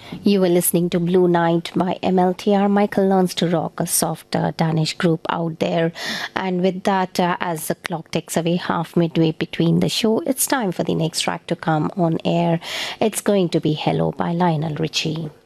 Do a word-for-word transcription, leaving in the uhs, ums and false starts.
You were listening to Blue Night by M L T R. Michael Learns to Rock, a soft uh, Danish group out there. And with that, uh, as the clock ticks away half midway between the show, it's time for the next track to come on air. It's going to be Hello by Lionel Richie.